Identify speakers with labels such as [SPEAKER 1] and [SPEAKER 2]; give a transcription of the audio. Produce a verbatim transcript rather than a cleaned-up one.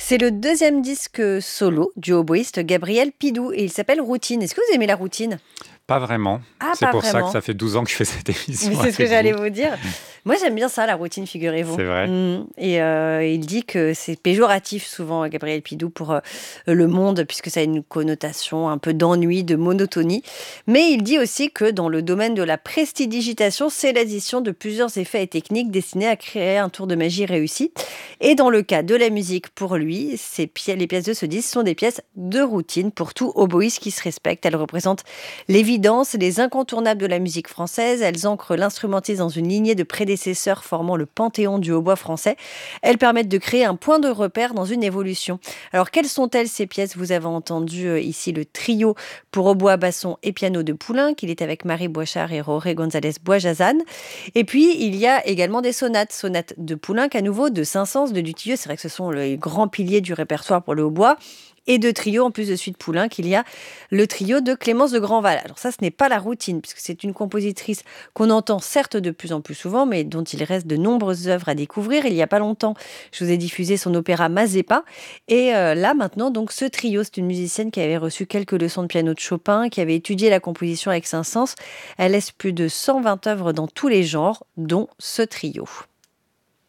[SPEAKER 1] C'est le deuxième disque solo du hautboïste Gabriel Pidou et il s'appelle Routine. Est-ce que vous aimez la routine?
[SPEAKER 2] Pas vraiment.
[SPEAKER 1] Ah,
[SPEAKER 2] C'est
[SPEAKER 1] pas
[SPEAKER 2] pour ça que
[SPEAKER 1] vraiment.
[SPEAKER 2] ça fait douze ans que je fais cette émission
[SPEAKER 1] Mais c'est ce que
[SPEAKER 2] avec
[SPEAKER 1] j'allais
[SPEAKER 2] vous.
[SPEAKER 1] vous dire. Moi, j'aime bien ça, la routine, figurez-vous.
[SPEAKER 2] C'est vrai?
[SPEAKER 1] Mmh et heu, il dit que c'est péjoratif souvent, Gabriel Pidou, pour, heu, le monde puisque ça a une connotation un peu d'ennui, de monotonie. Mais il dit aussi que dans le domaine de la prestidigitation, c'est l'addition de plusieurs effets et techniques destinés à créer un tour de magie réussi. Et dans le cas de la musique, pour lui, ces pi les pièces de ce disque sont des pièces de routine pour tout oboïste qui se respecte. Elles représentent l'évidence, les incontournables de la musique française. Elles ancrent l'instrumentiste dans une lignée de prédécesseurs formant le panthéon du hautbois français. Elles permettent de créer un point de repère dans une évolution. Alors, quelles sont-elles ces pièces? Vous avez entendu euh, ici le trio pour hautbois, basson et piano de Poulenc. Il est avec Marie Boichard et Jorge González Boisjazan. Et puis, il y a également des sonates. Sonates de Poulenc à nouveau, de Saint-Saëns, de Dutilleux. C'est vrai que ce sont les grands piliers du répertoire pour le hautbois. Et de trio, en plus de celui de Poulenc, il y a le trio de Clémence de Grandval. Alors ça, ce n'est pas la routine, puisque c'est une compositrice qu'on entend certes de plus en plus souvent, mais dont il reste de nombreuses œuvres à découvrir. Il n'y a pas longtemps, je vous ai diffusé son opéra Mazeppa. Et euh, là, maintenant, donc ce trio, c'est une musicienne qui avait reçu quelques leçons de piano de Chopin, qui avait étudié la composition avec Saint-Saëns. Elle laisse plus de cent vingt œuvres dans tous les genres, dont ce trio.